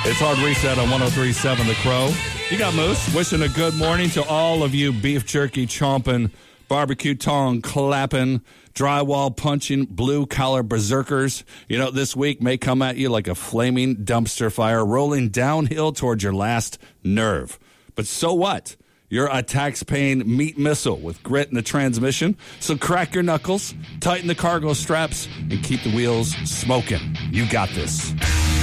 It's Hard Reset on 103.7 The Crow. You got Moose. Wishing a good morning to all of you beef jerky chomping, barbecue tongue clapping, drywall punching, blue-collar berserkers. You know, this week may come at you like a flaming dumpster fire rolling downhill towards your last nerve. But so what? You're a tax-paying meat missile with grit in the transmission. So crack your knuckles, tighten the cargo straps, and keep the wheels smoking. You got this.